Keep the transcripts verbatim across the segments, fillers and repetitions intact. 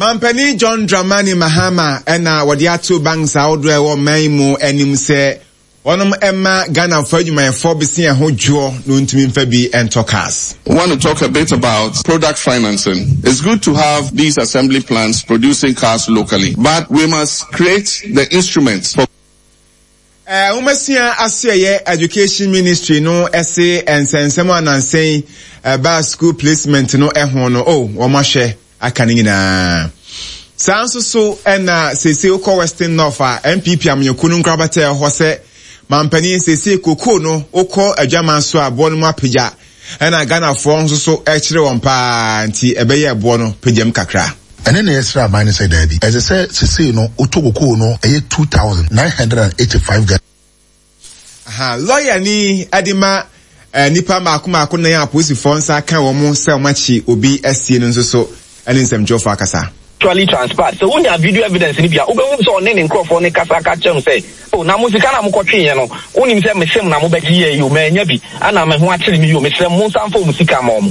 Mampani John Dramani Mahama ena wadi atu banks audre wo maimu enim se Onum Emma Ghana Fajuma for Bisia Hojo Nuntimi Fabi and Talkers. I want to talk a bit about product financing. It's good to have these assembly plants producing cars locally, but we must create the instruments for Uh, umasia asye education ministry no essay and sensemo anansay uh, ba school placement no ehon no oh womahwe akane nyina sanso so ena sese uko Western North a M P P amyekunu nkrabate ho se mampani sese koko no uko adwaman so abo no apagya ena Ghana fo nso so e kire won pa nti ebeye abo no pagyam kakra. And then the extra minus said that as I said, say no, Otoboko no, a two thousand nine hundred eighty-five. Aha, lawyer ni Adima, uh, Nipa Makuma Kuna ya Pussy Fonsa, can woman sell machi, obi, S C, and so, and in some Joe Fakasa. Actually transparent. So when you have video evidence in Libya, Uber so on in Crawford, Kasaka Chum say, oh, Namusicana Mukotriano, only himself, Miss Namubeki, you may never, and I'm watching you, Mister Monsanfo Musica.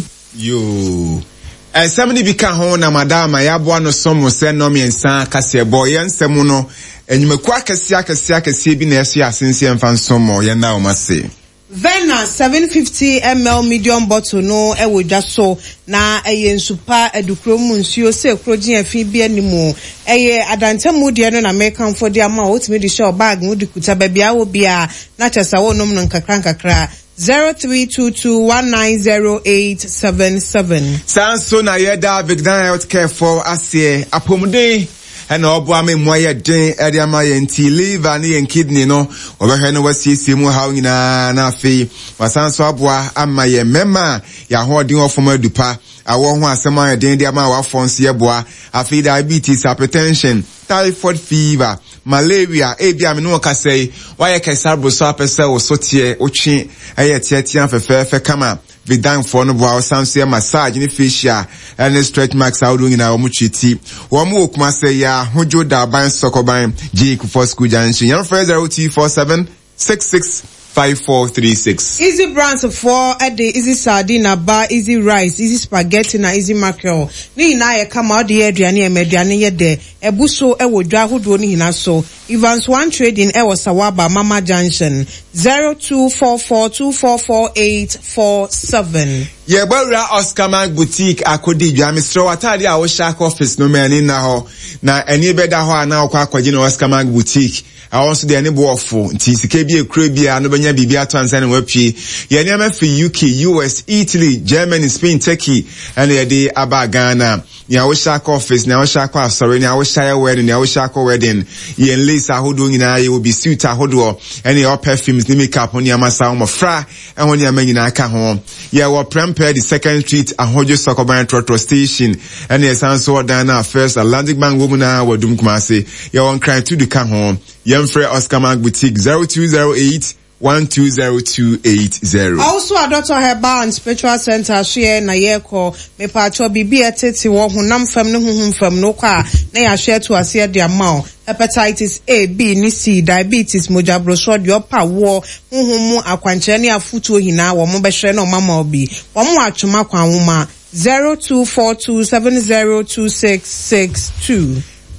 You. Eh somebody become home na madama ya bwana somo se no miensa kase boy ensemu no enyumekwa kase akase akase bi na yeso asense emfa somo ye na o mase Vena seven fifty milliliters medium bottle no e wo dwaso na eye nsupa edukromu nsuo se kroji afi bi animu eye adantemu de no na American for dia ma otimi di show bag mu di kuta ba bia wo bia na chesa wo nom no nkakra nkakra zero three two two one nine zero eight seven seven. Sanso na yeda Vigdan Healthcare for asie apomde ena obo ame moye den ede ama ye nti liver ne yen kidney no obehwe no wasiesie mu hawo nyina na afi wasanso aboa ama ye mema ya hoden ofom adupa awo ho asema ye den de ama wafonse ye boa afi diabetes, hypertension, typhoid fever, malaria ebia me no kasei why kesabro so apese wo sotie otwe eye tietia fefefe kama Vidan for no boa sanso massage ni facial and stretch marks out doing na omuchiti wo mu okuma say ya hojo da ban sokoban G for school junction your friend zero two four seven six six five four three six. Easy brands for a day, easy sardine bar, easy rice, easy spaghetti na easy mackerel. Ni na ye kama odi edriani e mediani ye de ebuso e wo dwa hodo ni hina so. Evans one trading e wo Sawaba Mama Junction zero two four four two four four eight four seven. Ye bawra Oscar Mag Boutique akodi dwa Mister Watadi a wo shark office no me ani na ho na eni beda ho ana akwa akwaji na Oscar Mag Boutique. I also the any boafo nti sike bi ekura bia no benya bibia to ansa na wapie ye nyama fi U K, U S, Italy, Germany, Spain, Turkey and ye dey aba Ghana ya wo shark office na wo shark asori na wo share wedding na wo shark wedding ye lace ahodo nyina ye will be suit ahodo and your perfumes ni makeup on yama sa mo fra and on yama nyina aka ho ye wo prepare the second street ahojo Sokoban Trotro station and ye sanso Dana first Atlantic Bank wo na wadum kumase ye won cry to the ka ho Yemfre Oscar Mag Boutique zero two zero eight one two zero two eight zero. Also a Doctor Herbal and Spiritual Center share na yeko me pacho bibi etete wo honam fam ne honhom fam no kwa na ya share to ase de amount hepatitis A, B, ni C, diabetes, mojabroso de opa wo honhom mu akwankyere ne afutuo hina wo mo be hwere no mama obi wo mo atwoma kwan woma zero two four two seven zero two six six two.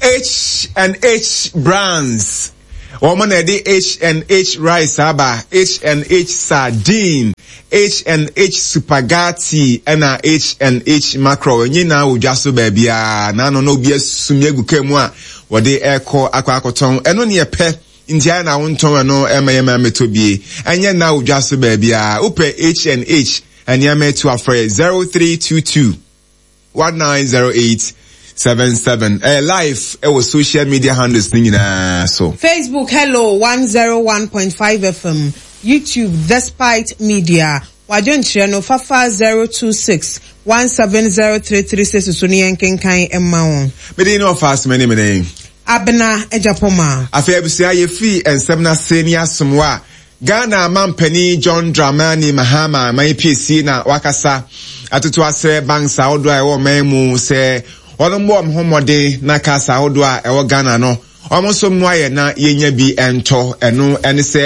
H and H brands. Woman edi H and H rice aba, H and H sardine, H and H spaghetti, and H and H mackerel. Nye na ujaso baby ah na no no biya sumyegu kemu a wade eko akwa akoton. Eno ni epe Indiana wonton eno ema yema metobie. Anye na ujaso baby ah upe H and H and yema to afre zero three two two one nine zero eight seven seven. Eh, live eh was social media handles thing na so. Facebook hello one oh one point five F M. YouTube Despite Media. Wajon Chireno Fafa zero two six one seven zero three three six Suni Enkenkai Emmaon. Me dey know fast many me name. Abena Ejapoma. Afi abusia ye fi ensem senior somwa. Ghana Mampani John Dramani Mahama my P C na wakasa atutu ase banks a odo a wo memu se ono mo homode na kasa odo a e wo Ghana no omo so mu aye na yenya bi ento eno ene se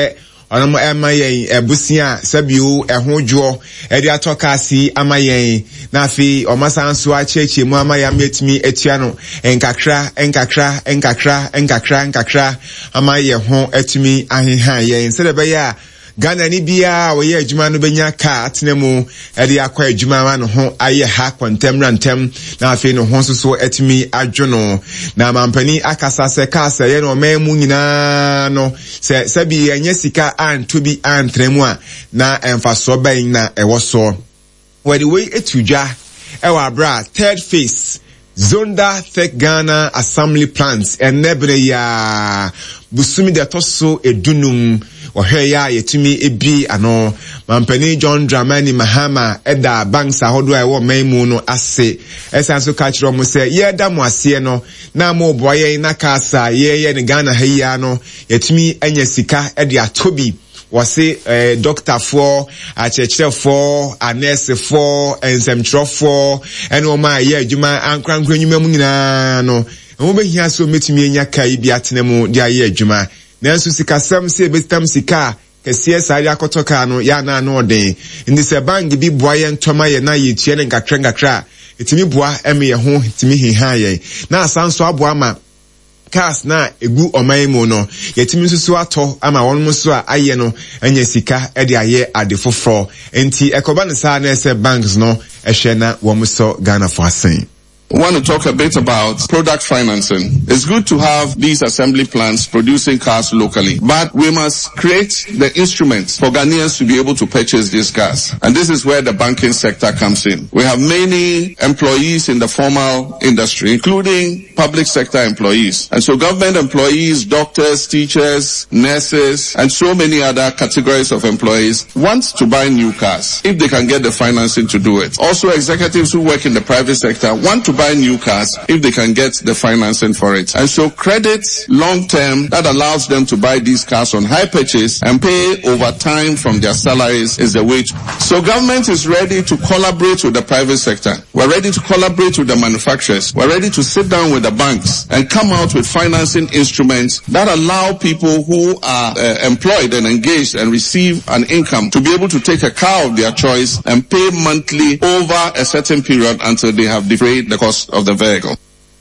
onom ema yen ebusia sabio eho dwo e de atoka si ama yen na afi omasanso acheche mu ama ya metimi etua no enkakra enkakra enkakra enkakra enkakra ama ye ho etumi ahehan yen se de be ya Ghana ni bia wo ye adwuma no benya ka atenemu e de akwa adwuma ma no ho aye ha kwantem rantem na afi no ho so etimi adwono na mampani akasa se ka se ye no memu nyina no se se bi enye sika anto bi antremu a na emfaso ban na ewo so where the way etudwa e wa bra third phase Zonda Tech Ghana Assembly Plants and nebre ya busumi de toso edunum ohwe ya yetumi ebi ano mampani John Dramani Mahama eda banks ahodo a wo maimu no ase esanso ka kiro mo se ye da mo ase no na mo boye na kasa ye ye ne Ghana ha ya no yetumi anya sika e de atobi wase eh, doctor for achechre for nurse for ensembro for eno ma ye adwuma ankrankra nyuma mu nyina no mo behia so metumi enya kai bi atenemu de aye adwuma nanso sika sam se betam sika kese sari akotoka no ya na na odin ndi se bang bi boaye ntoma ye na ye tue ne nkakra nkakra etimi boa eme ye ho etimi hiha ye na asanso aboa ma cars na egu omaimu no yetimi nsusu ato ama won muso a aye no anya sika e de aye ade foforo enti ekoba ne sa na ese banks no ehwe na wo muso Ghana for asen. I want to talk a bit about product financing. It's good to have these assembly plants producing cars locally, but we must create the instruments for Ghanaians to be able to purchase these cars. And this is where the banking sector comes in. We have many employees in the formal industry, including public sector employees. And so government employees, doctors, teachers, nurses, and so many other categories of employees want to buy new cars if they can get the financing to do it. Also, executives who work in the private sector want to buy new cars if they can get the financing for it. And so credit long term that allows them to buy these cars on high purchase and pay over time from their salaries is the way to. So government is ready to collaborate with the private sector. We're ready to collaborate with the manufacturers. We're ready to sit down with the banks and come out with financing instruments that allow people who are uh, employed and engaged and receive an income to be able to take a car of their choice and pay monthly over a certain period until they have defrayed the cost of the vehicle.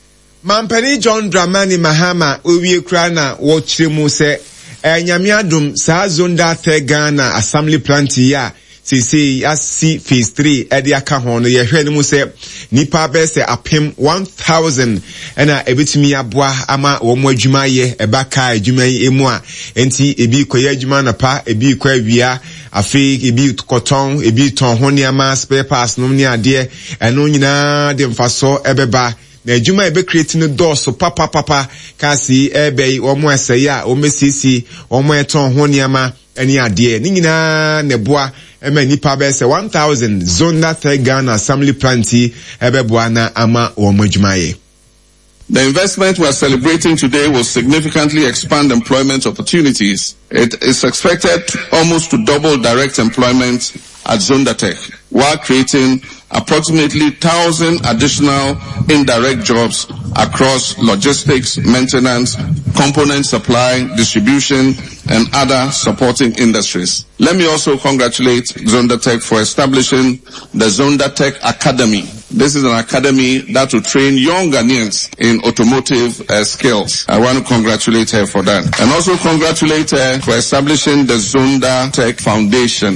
Mampani John Dramani Mahama uwie kura na wo chiremu se enyame adum sa Zonda Tech Ghana Assembly Plant ya sisi asi phase three edi aka ho no ye hwe ne mu se nipa be se apem one thousand ena ebitimi aboa ama wo mo adwuma ye eba ka adwuma yi emu a enti ebi koye adwuma na pa ebi kwa awia afi ebi koton ebi ton ho ne ama spare parts no ne ade eno nyina de mfaso ebeba na adwuma ebe create no doors papa papa kasi ebe wo mo esaya wo mesisi wo mo eton ho ne ama eni ade ni nyina ne boa ema nipa be se one thousand Zonda Tech Ghana Assembly Planti ebe boa na ama wo mo adwuma ye. The investment we are celebrating today will significantly expand employment opportunities. It is expected almost to double direct employment at Zonda Tech, while creating approximately one thousand additional indirect jobs across logistics, maintenance, component supply, distribution, and other supporting industries. Let me also congratulate Zonda Tech for establishing the Zonda Tech Academy. This is an academy that will train young Ghanaians in automotive uh, skills. I want to congratulate her for that. And also congratulate her for establishing the Zonda Tech Foundation.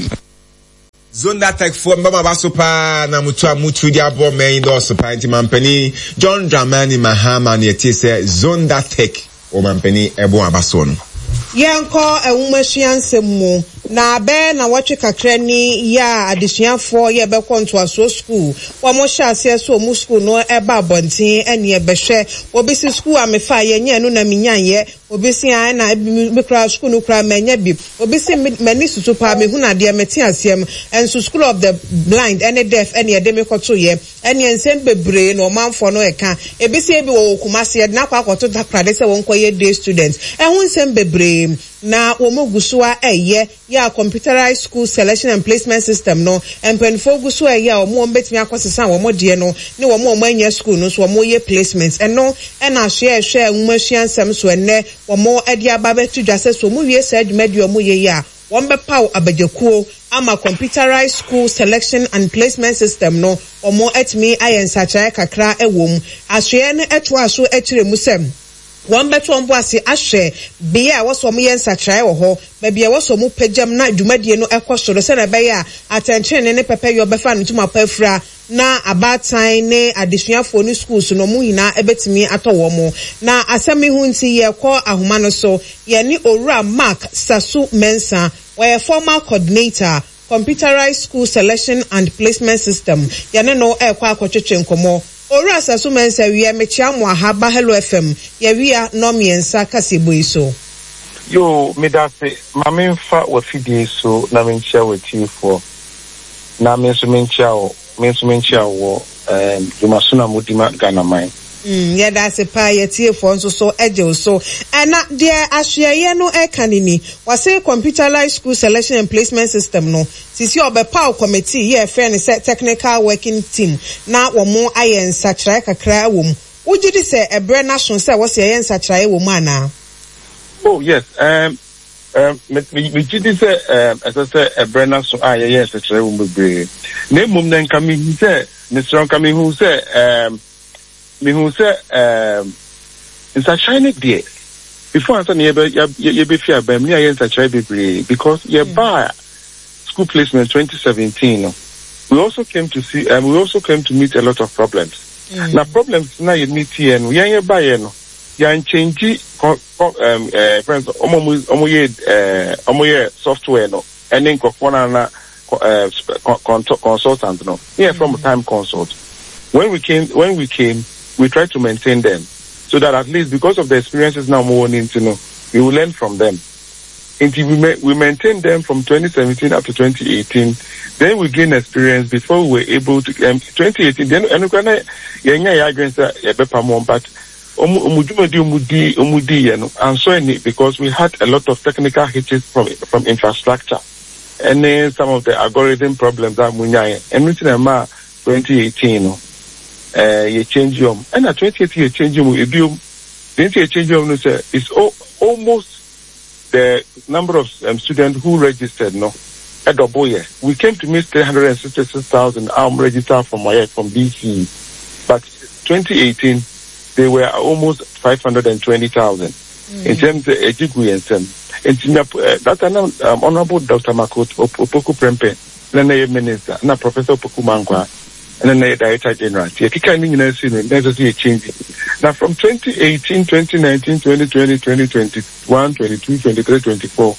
Zonda Tech for Mbama Basopa na mutu mutu dia bo me ndo sopa nti mampani John Dramani Mahama ne yeti se Zonda Tech o mampani ebo abaso no. Yanko ewumashiansem mu na be na watwe kakra ni ya adesuafo ye be konto aso school wa mo hyase so mu school no eba abonten ene e behwe obisi school amefa ye nya no na minyanye obisi an na me kra school no kra manya bi obisi mani susu pa me huna de meti asem enso school of the blind ene deaf ene de me koto ye ene ensem bebre no manfo no eka ebisi ebi wo kumase na kwa koto takrade se won koye day students ehun ensem bebre na omogusua eye ya computerized school selection and placement system no empenfo gusua eye omo mbetimi akosesa wo modie no ne wo mo manya school no so wo ye placements eno ena hwe hwe nwumashiansem so enne wo mo ade aba betu dwase so mo wie sa adwumadi wo mo ye ya wɔn bɛpaw abagyakuo ama computerized school selection and placement system no ɔmo etimi ayɛ nsakyerɛ kakra ɛwɔ mu ahwɛ no ɛtoa so ɛkyerɛ mu sɛm wɔn bɛto wɔn bo ase ahwɛ bea a wɔsɔ ɔmo yɛ nsakyerɛ wɔ hɔ baabi a wɔsɔ ɔmo pɛgyam na dwumadie no ɛkɔ soro sɛ na ɛbɛyɛ a atɛnkyerɛnne ne pɛpɛ yɛ ɔbɛfa no ntoma pa afira na abaatan ne adesuafoɔ no schools no ɔmo nyinaa ɛbɛtumi atɔ wɔn mo na asɛm ihu nti yɛkɔ ahoma no so yɛne owura Mark Sasu Mensa wɔyɛ former coordinator computerized school selection and placement system yɛne no ɛkɔ akɔtwetwe nkɔmɔ Owura Sasu Mensa wiya mechia mo ahaba Hello F M ya wiya no miensa kasebo iso yo medase mamemfa wafidie so na menchia wetifo na menso menchia wo menso menchia wo em dumasuna mudima Ghana man Mm, yeah, that's a pie, a tear for so so edge so. And not dear Ashia no air canini, was say computerized school selection and placement system no. Since you're the power committee, yeah, fairness technical working team. Now or more iron such like a cry womb. Would you say a brand national say was a yen such a woman now? Oh yes, um um we we did say um as I say a brand national ah yes such a woman be. Name mum then coming he say Mister coming who say um me who say um it's a shiny day before I say you be you be fear by me against a child because you buy school placement twenty seventeen we also came to see and um, we also came to meet a lot of problems. Mm. Now problems now you meet here and we are buy no you change um uh friends omo omo ye uh omo ye software no and then go na uh consultant no here from time consult when we came when we came we try to maintain them so that at least because of the experiences now more into know we will learn from them until we ma- we maintain them from twenty seventeen up to twenty eighteen. Then we gain experience before we were able to um, twenty eighteen then and kana yenya ya against ya bepa mo but omudumadi omudi omudi you know and so any because we had a lot of technical hitches from from infrastructure and then some of the algorithm problems that munya and within ma twenty eighteen no uh you change your and at twenty eighteen you change your you then you change your no say it's o- almost the number of um, students who registered no a double year we came to meet three hundred sixty-six thousand um registered from my from B C but twenty eighteen they were almost five hundred twenty thousand mm. in terms of education and some and uh, that um, honorable Doctor Makoto Opoku Prempe na na minister na Professor Opoku Mangwa and then the Director General. Yeah, kika ni na see necessary change. Now from twenty eighteen, twenty nineteen, twenty twenty, twenty twenty-one, twenty-two, twenty-three, twenty-four.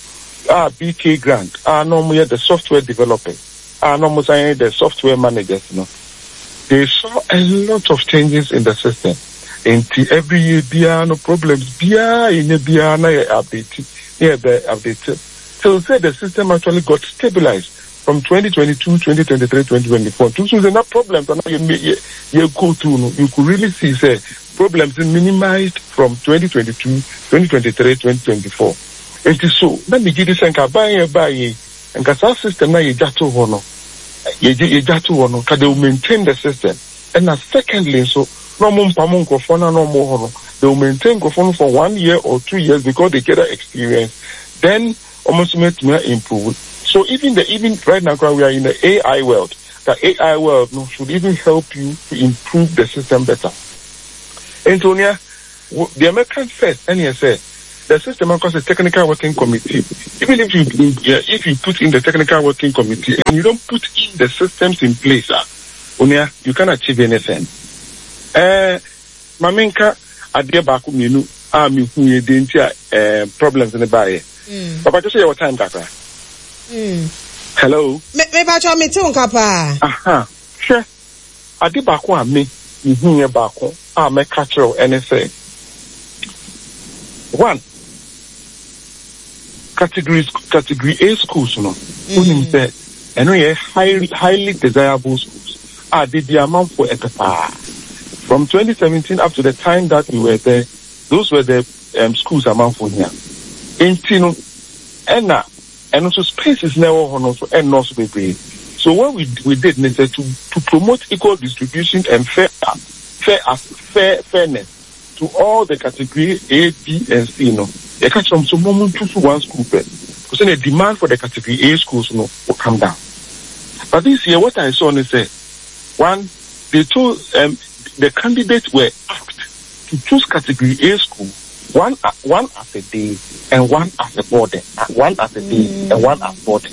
Ah, B K grant. Ah, no more the software developers. Ah, no more the software managers. No, they saw a lot of changes in the system. Into every year, bia no problems. Bia in a bia na update. Yeah, the update. So say the system actually got stabilized. From twenty twenty-two, twenty twenty-three, twenty twenty-four, two so no problems and you you, you go through you could really see say problems minimized from twenty twenty-two, twenty twenty-three, twenty twenty-four. It is so let me give this and buy buy and cause system now you jato hono you you jato hono can they will maintain the system and as secondly so no mum pamon kofona no more hono they will maintain kofona for one year or two years because they get that experience then almost make me improve. So even the even right now we are in the A I world. The A I world no, should even help you to improve the system better. Antonia, the American first, and you say the system of course a technical working committee. Even if you yeah, if you put in the technical working committee and you don't put in the systems in place, uh, Onia, you can't achieve anything. Uh Maminka adia baku minu ah mi hu ye dentia uh problems in the barrier. Mm. Papa just say your time kaka. Mm. Hello. Me me ba cho me ti unka pa. Aha. Sure. Ade ba ko ame, ihun ye ba ko, a me ka kire anything. One. Categories category A schools no. Unim say eno ye highly highly desirable schools. Ah they be amount for epepa. From twenty seventeen up to the time that we were there, those were the um, schools amount for here. Intino ena and also spaces never honor so and also be. So what we we did necessary to to promote equal distribution and fair fair fair fairness to all the category A, B, and C. No, you catch from some moment to one school. so the demand for the category A schools no will come down. But this year, what I saw is say, one, they told um, the candidates were asked to choose category A school, one uh, one as a day and one as a boarding, uh, one as a day mm. and one as boarding.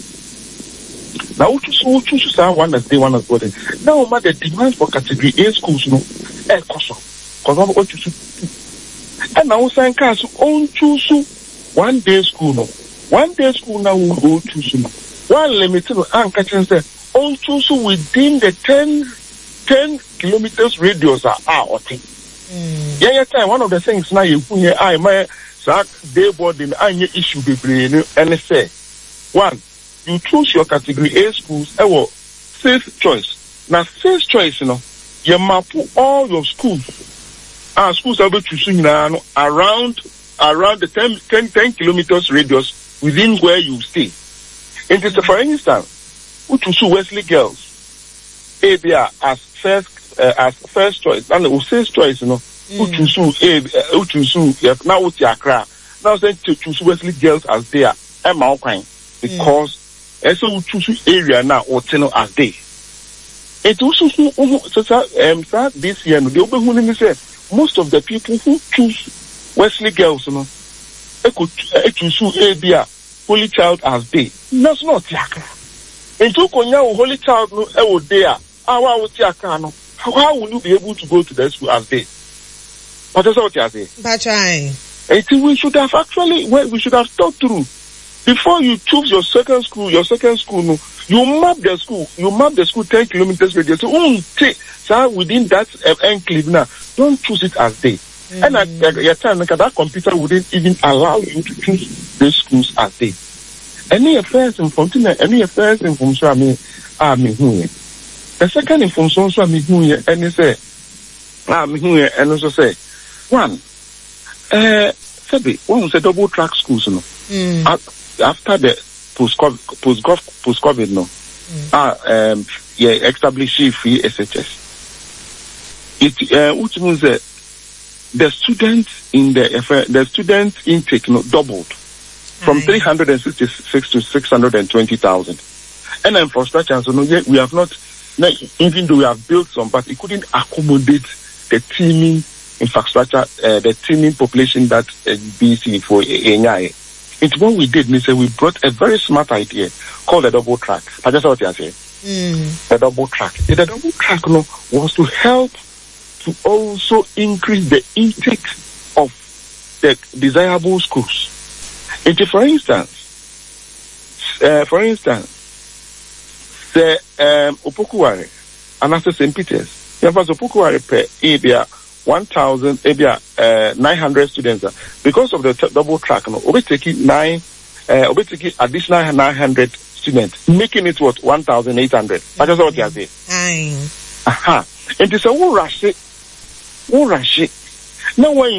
Now, who choose who choose one as day, one as boarding? Now, the demand for category A schools no, eh, cost. Because what you choose, and now some cars own choose one day school no, one day school now will go choose no, one limited and catching say own choose within the ten. ten kilometers radius are out. Mm. Yeah, yeah, time. One of the things now you put here, I my day boarding, I issue be brain and say, one, you choose your category A schools, I will safe choice. Now, safe choice, you know, you map all your schools. Our schools are able to choose now around, around the ten, ten, ten kilometers radius within where you stay. And just for instance, we choose Wesley Girls, A B R as first, uh, as first choice, and the first choice, you know, who choose A, who choose, now what's your cry? Now say to choose Wesley Girls as they are, and Malpine, because as so choose area now or ten as they. It also so um this year, the open who say most of the people who choose Wesley Girls, you know, they could choose A B R, Holy Child as they. That's not Yaka. And to Konya Holy Child no e there. How would Yaka no? How will you be able to go to the school as they? What is what you say? But I think we should have actually well, we should have thought through. Before you choose your second school, your second school, no, you map the school, you map the school ten kilometers radius. So, um, take, so within that uh, enclave now, don't choose it as day. Mm. And at uh, your time, like, that computer wouldn't even allow you to choose those schools as day. Any affairs in Fontina, any affairs in Fonso, I mean, I mean, the second in Fonso, I mean, and they say, I mean, and also say, one, uh, Sabi, one was a double track schools, no. Mm. At, after the post COVID, post post COVID, no, mm. ah, um, yeah, establish free S H S. It, uh, which means that the students in the the student intake, no, doubled from three hundred and sixty-six to six hundred and twenty thousand. And infrastructure, so no, yet we have not, not, even though we have built some, but it couldn't accommodate the teeming infrastructure, uh, the teeming population that uh, B C for Enyai. It's what we did, we said we brought a very smart idea called the double track. I just what you say. Mm. The double track. The double track no, was to help to also increase the intake of the desirable schools. It, for instance, uh, for instance, the um, Opokuware and after Saint Peter's, there was Opokuware per area. One thousand, maybe uh, nine hundred students. Uh, because of the t- double track, no, we take nine, uh, we take additional nine hundred students, making it what one thousand eight hundred. That is what you are saying. Aha. And it's a whole rush. Whole rush. Now when